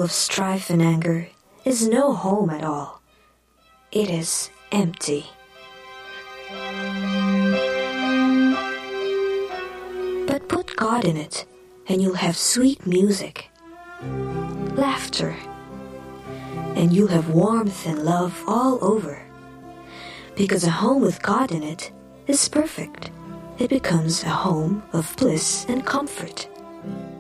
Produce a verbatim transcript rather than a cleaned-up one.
full of strife and anger is no home at all. It is empty. But put God in it, and you'll have sweet music, laughter, and you'll have warmth and love all over. Because a home with God in it is perfect. It becomes a home of bliss and comfort.